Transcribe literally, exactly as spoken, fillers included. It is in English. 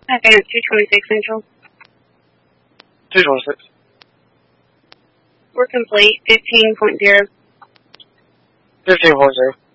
Advance two twenty-six Central. two twenty-six. We're complete. fifteen point zero. fifteen point zero.